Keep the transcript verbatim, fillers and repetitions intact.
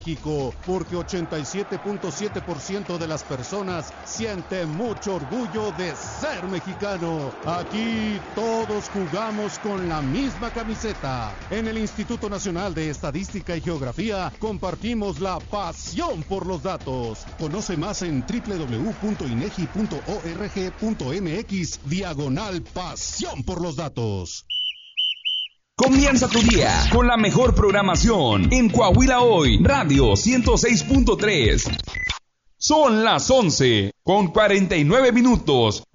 México, porque ochenta y siete punto siete por ciento de las personas siente mucho orgullo de ser mexicano. Aquí todos jugamos con la misma camiseta. En el Instituto Nacional de Estadística y Geografía compartimos la pasión por los datos. Conoce más en doble u doble u doble u punto inegi punto org punto mx diagonal pasión por los datos. Comienza tu día con la mejor programación en Coahuila Hoy, Radio ciento seis punto tres. Son las once con cuarenta y nueve minutos.